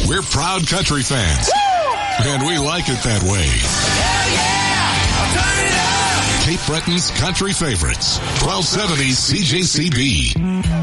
We're proud country fans. Woo! And we like it that way. Hell yeah! Turn it up! Cape Breton's country favorites. 1270 CJCB.